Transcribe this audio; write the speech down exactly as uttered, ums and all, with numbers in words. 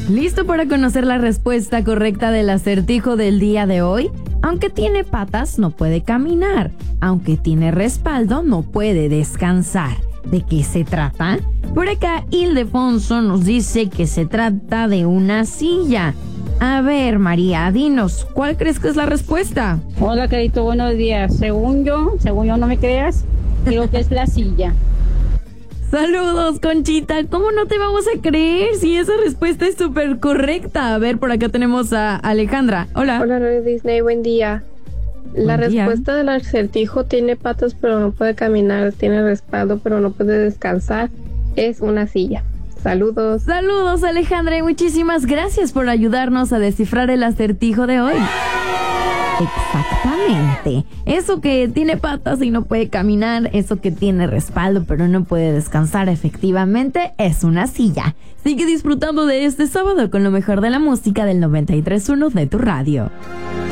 ¿Listo para conocer la respuesta correcta del acertijo del día de hoy? Aunque tiene patas, no puede caminar. Aunque tiene respaldo, no puede descansar. ¿De qué se trata? Por acá, Ildefonso nos dice que se trata de una silla. A ver, María, dinos, ¿cuál crees que es la respuesta? Hola, Carito, buenos días. Según yo, según yo no me creas, creo que es la silla. Saludos, Conchita. ¿Cómo no te vamos a creer si esa respuesta es súper correcta? A ver, por acá tenemos a Alejandra. Hola. Hola, Radio Disney, buen día. La Buen día. respuesta del acertijo: tiene patas pero no puede caminar, tiene respaldo pero no puede descansar, es una silla. Saludos. Saludos, Alejandra, y muchísimas gracias por ayudarnos a descifrar el acertijo de hoy. Exactamente. Eso que tiene patas y no puede caminar, eso que tiene respaldo pero no puede descansar, efectivamente es una silla. Sigue disfrutando de este sábado con lo mejor de la música del noventa y tres punto uno de tu radio.